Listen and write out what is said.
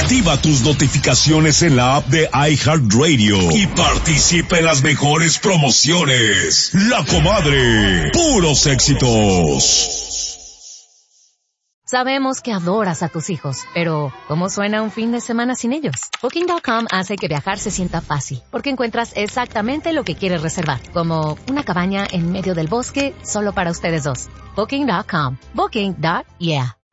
Activa tus notificaciones en la app de iHeartRadio y participa en las mejores promociones. La Comadre, puros éxitos. Sabemos que adoras a tus hijos, pero ¿cómo suena un fin de semana sin ellos? Booking.com hace que viajar se sienta fácil, porque encuentras exactamente lo que quieres reservar, como una cabaña en medio del bosque solo para ustedes dos. Booking.com. Booking.yeah.